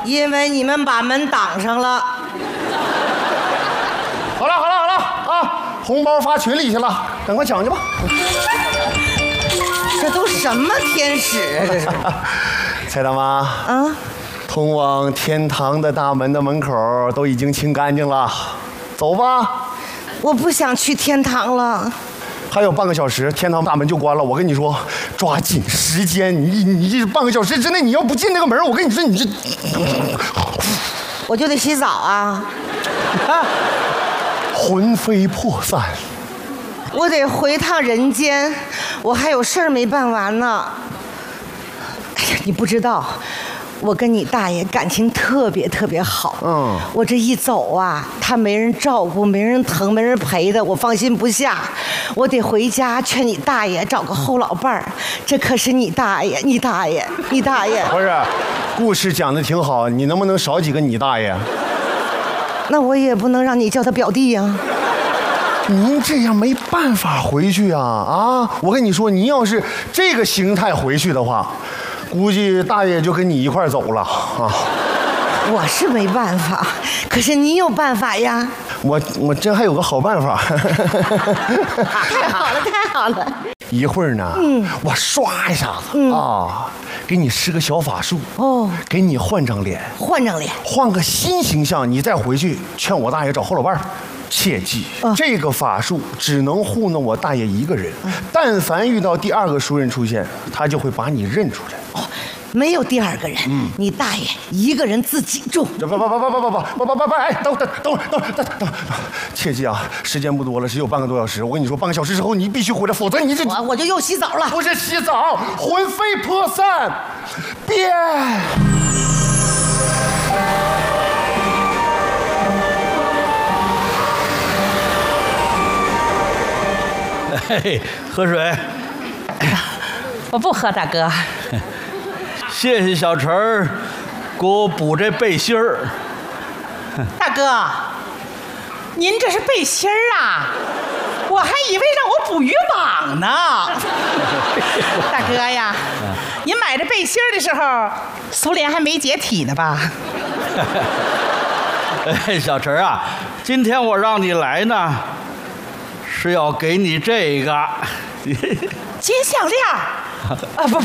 因为你们把门挡上了。 好了啊，红包发群里去了，赶快抢去吧。 这都什么天使啊？这是蔡大妈啊， 通往天堂的大门的门口都已经清干净了，走吧。 我不想去天堂了。 还有半个小时，天堂大门就关了。我跟你说，抓紧时间，你这半个小时之内你要不进那个门，我跟你说，你这我就得洗澡啊， 魂飞魄散。 我得回趟人间，我还有事儿没办完呢。哎呀，你不知道，我跟你大爷感情特别好。我这一走啊，他没人照顾，没人疼，没人陪的，我放心不下。我得回家劝你大爷找个后老伴儿，这可是你大爷。 不是，故事讲的挺好，你能不能少几个你大爷？ 那我也不能让你叫他表弟呀。 您这样没办法回去啊！我跟你说，您要是这个形态回去的话，估计大爷就跟你一块儿走了啊！ 我是没办法，可是你有办法呀！ 我真还有个好办法。 太好了！ 一会儿呢，我刷一下子啊，给你施个小法术哦， 给你换张脸，换个新形象，你再回去劝我大爷找后老伴儿。切记，这个法术只能糊弄我大爷一个人，但凡遇到第二个熟人出现，他就会把你认出来。 哦，没有第二个人，你大爷一个人自己住。 不，哎，等会儿，切记啊，时间不多了，只有半个多小时。我跟你说，半个小时之后你必须回来，否则你这我就又洗澡了。 不是洗澡，魂飞魄散，变。 嘿，喝水。 我不喝，大哥。 谢谢小陈儿给我补这背心儿。 大哥，您这是背心儿啊？我还以为让我补渔网呢。大哥呀，您买这背心儿的时候，苏联还没解体呢吧？ 哎，小陈啊，今天我让你来呢，是要给你这个金项链啊，不。